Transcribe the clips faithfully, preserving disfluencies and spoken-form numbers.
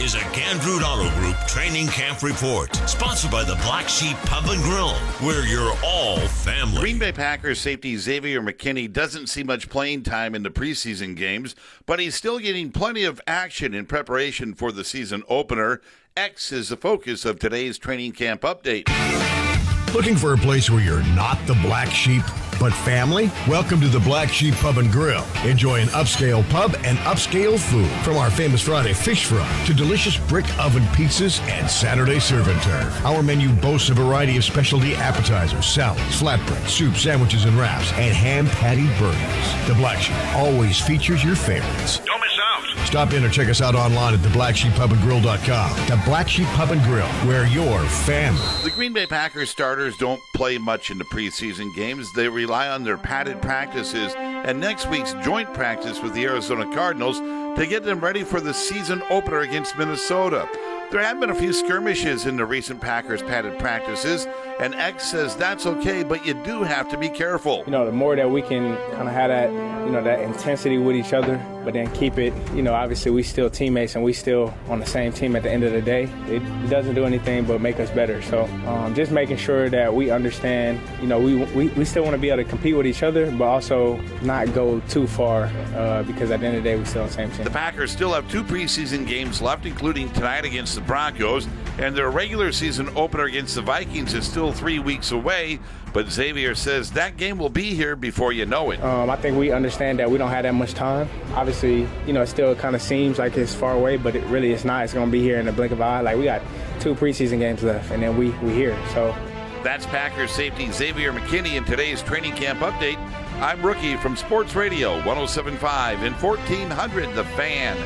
is a Gandrud Auto Group Training Camp Report, sponsored by the Black Sheep Pub and Grill, where you're all family. Green Bay Packers safety Xavier McKinney doesn't see much playing time in the preseason games, but he's still getting plenty of action in preparation for the season opener. X is the focus of today's training camp update. Looking for a place where you're not the black sheep, but family? Welcome to the Black Sheep Pub and Grill. Enjoy an upscale pub and upscale food. From our famous Friday fish fry to delicious brick oven pizzas and Saturday serve and turf. Our menu boasts a variety of specialty appetizers, salads, flatbread, soup, sandwiches, and wraps, and ham patty burgers. The Black Sheep always features your favorites. Don't miss out. Stop in or check us out online at the black sheep pub and grill dot com. The Black Sheep Pub and Grill, where you're family. The Green Bay Packers starters don't play much in the preseason games. They rely on their padded practices and next week's joint practice with the Arizona Cardinals to get them ready for the season opener against Minnesota. There have been a few skirmishes in the recent Packers padded practices, and X says that's okay, but you do have to be careful. You know, the more that we can kind of have that, you know, that intensity with each other, but then keep it, you know, obviously we still teammates and we still on the same team at the end of the day. It, it doesn't do anything but make us better. So um, just making sure that we understand, you know, we, we, we still want to be able to compete with each other, but also not go too far uh, because at the end of the day, we still on the same team. The Packers still have two preseason games left, including tonight against the Broncos, and their regular season opener against the Vikings is still three weeks away, but Xavier says that game will be here before you know it. Um, I think we understand that we don't have that much time. Obviously, you know, it still kind of seems like it's far away, but it really is not. It's going to be here in the blink of an eye. Like, we got two preseason games left, and then we we here. So that's Packers safety Xavier McKinney in today's training camp update. I'm Rookie from Sports Radio one oh seven point five and fourteen hundred The Fan.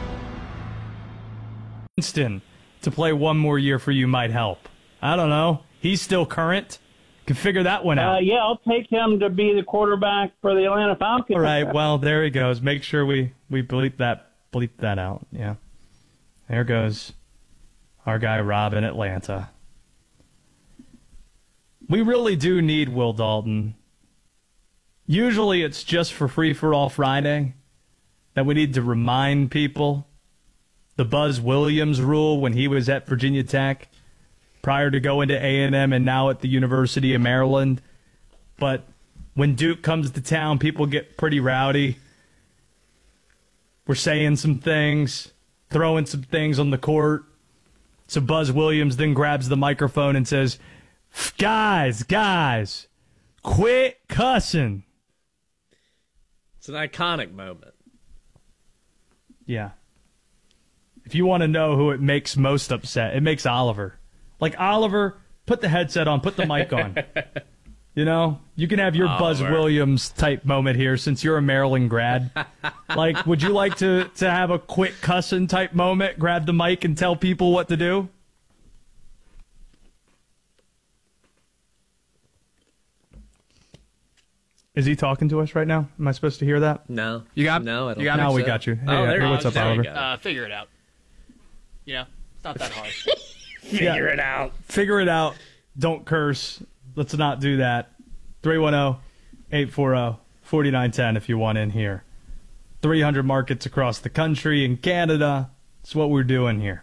Winston to play one more year for you might help. I don't know. He's still current. Can figure that one out. Uh, yeah, I'll take him to be the quarterback for the Atlanta Falcons. All right. Well, there he goes. Make sure we, we bleep that bleep that out. Yeah. There goes our guy Rob in Atlanta. We really do need Will Dalton. Usually it's just for Free for All Friday that we need to remind people the Buzz Williams rule when he was at Virginia Tech prior to going to A and M and now at the University of Maryland. But when Duke comes to town, people get pretty rowdy. We're saying some things, throwing some things on the court. So Buzz Williams then grabs the microphone and says, guys, guys, quit cussing. It's an iconic moment. Yeah. If you want to know who it makes most upset, it makes Oliver. Like, Oliver, put the headset on, put the mic on. You know, you can have your Oliver. Buzz Williams type moment here since you're a Maryland grad. Like, would you like to, to have a quick cussing type moment, grab the mic and tell people what to do? Is he talking to us right now? Am I supposed to hear that? No. You got No, I don't you got Now it? we so. got you. Hey, Oh, there hey, you what's go. up, There you Oliver? go. Uh, figure it out. You know, it's not that hard. Figure it out. Figure it out. Don't curse. Let's not do that. three one zero, eight four zero, four nine one zero if you want in here. three hundred markets across the country and Canada. That's what we're doing here.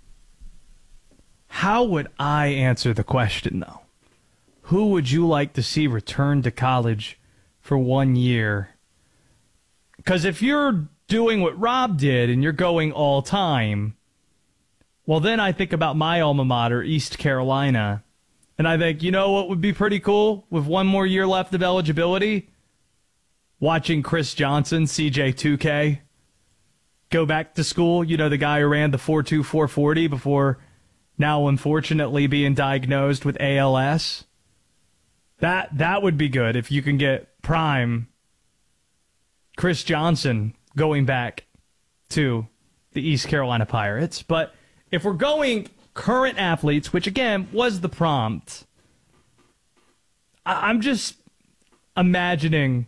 How would I answer the question, though? Who would you like to see return to college for one year? Because if you're doing what Rob did and you're going all time, well, then I think about my alma mater, East Carolina, and I think, you know what would be pretty cool with one more year left of eligibility? Watching Chris Johnson, C J two K, go back to school. You know, the guy who ran the four two four forty before now unfortunately being diagnosed with A L S. That that would be good if you can get prime Chris Johnson going back to the East Carolina Pirates. But if we're going current athletes, which again was the prompt, I- I'm just imagining,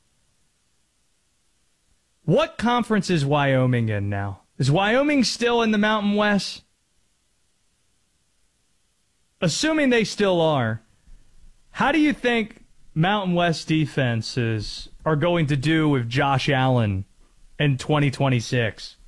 what conference is Wyoming in now? Is Wyoming still in the Mountain West? Assuming they still are, how do you think Mountain West defenses are going to do with Josh Allen in twenty twenty-six?